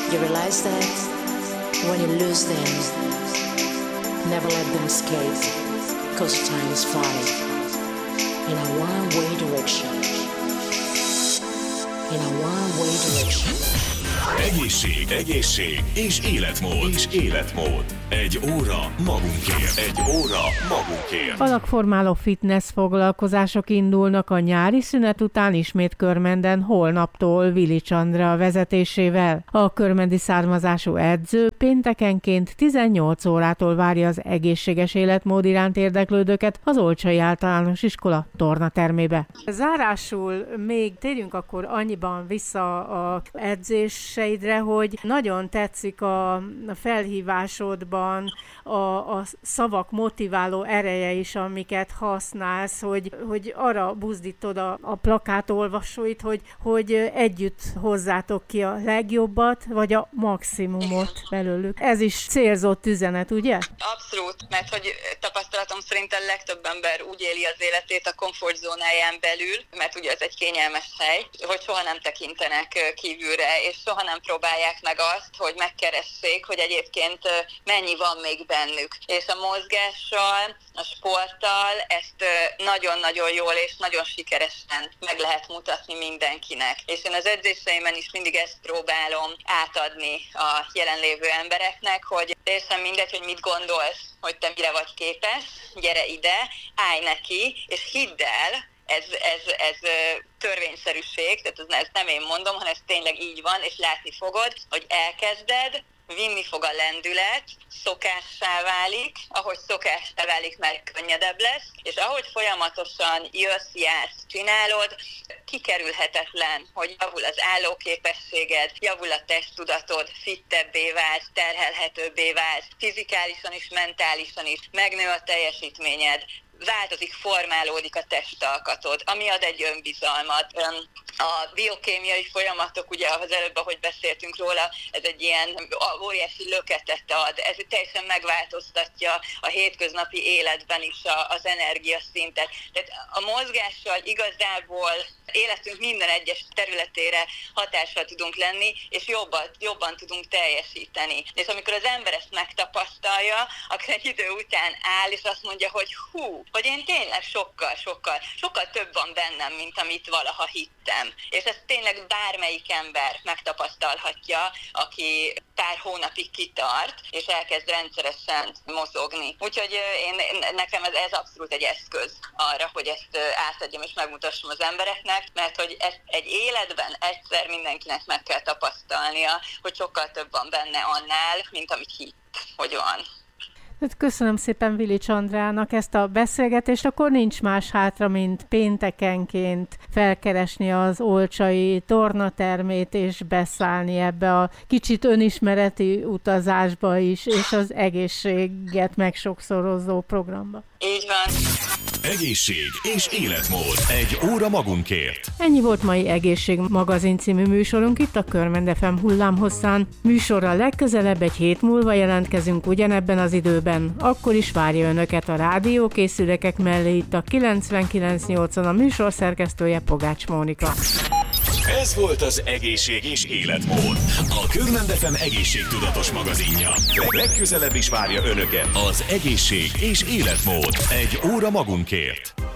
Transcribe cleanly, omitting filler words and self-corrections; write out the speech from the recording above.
You realize that when you lose them, never let them escape, because time is flying in a one-way direction. In a one-way direction. Egészség és életmód. Egy óra magunkért. Alakformáló fitness foglalkozások indulnak a nyári szünet után ismét Körmenden holnaptól Vili Csandra vezetésével. A körmendi származású edző péntekenként 18 órától várja az egészséges életmód iránt érdeklődőket az Olcsai Általános Iskola tornatermébe. Zárásul még térjünk akkor annyiban vissza a edzéseidre, hogy nagyon tetszik a felhívásodban a szavak motiváló ereje is, amiket használsz, hogy arra buzdítod a plakátolvasóit, hogy együtt hozzátok ki a legjobbat, vagy a maximumot belőlük. Ez is célzott üzenet, ugye? Abszolút, mert hogy tapasztalatom szerint a legtöbb ember úgy éli az életét a komfortzónáján belül, mert ugye ez egy kényelmes hely, hogy soha nem tekintenek kívülre, és soha nem próbálják meg azt, hogy megkeressék, hogy egyébként mennyi van még bennük. És a mozgással, a sporttal ezt nagyon-nagyon jól és nagyon sikeresen meg lehet mutatni mindenkinek. És én az edzéseimen is mindig ezt próbálom átadni a jelenlévő embereknek, hogy teljesen mindegy, hogy mit gondolsz, hogy te mire vagy képes, gyere ide, állj neki, és hidd el, ez törvényszerűség, tehát ezt nem én mondom, hanem ez tényleg így van, és látni fogod, hogy elkezded, vinni fog a lendület, szokássá válik, ahogy szokássá válik, mert könnyedebb lesz, és ahogy folyamatosan jössz, jársz, csinálod, kikerülhetetlen, hogy javul az állóképességed, javul a testtudatod, fittebbé válsz, terhelhetőbbé válsz, fizikálisan is, mentálisan is, megnő a teljesítményed, változik, formálódik a testalkatod, ami ad egy önbizalmat. A biokémiai folyamatok, ugye az előbb, ahogy beszéltünk róla, ez egy ilyen óriási löketet ad, ez teljesen megváltoztatja a hétköznapi életben is az energiaszintet. Tehát a mozgással igazából életünk minden egyes területére hatással tudunk lenni, és jobban tudunk teljesíteni. És amikor az ember ezt megtapasztalja, akkor egy idő után áll, és azt mondja, hogy én tényleg sokkal több van bennem, mint amit valaha hittem. És ezt tényleg bármelyik ember megtapasztalhatja, aki pár hónapig kitart, és elkezd rendszeresen mozogni. Úgyhogy nekem ez abszolút egy eszköz arra, hogy ezt átadjam és megmutassam az embereknek, mert hogy ezt egy életben egyszer mindenkinek meg kell tapasztalnia, hogy sokkal több van benne annál, mint amit hitt, hogy van. Köszönöm szépen Vili Csandrának ezt a beszélgetést, akkor nincs más hátra, mint péntekenként felkeresni az Olcsai tornatermét, és beszállni ebbe a kicsit önismereti utazásba is, és az egészséget megsokszorozó programba. Így van. Egészség és életmód. Egy óra magunkért. Ennyi volt mai Egészségmagazin című műsorunk itt a Körmend FM hullámhosszán. Műsorral legközelebb egy hét múlva jelentkezünk ugyanebben az időben. Akkor is várja önöket a rádiókészülékek mellé itt a 99.8-on a műsor szerkesztője Pogács Mónika. Ez volt az Egészség és életmód. A Körmend FM egészségtudatos magazinja. Legközelebb is várja önöket az Egészség és életmód. Egy óra magunkért.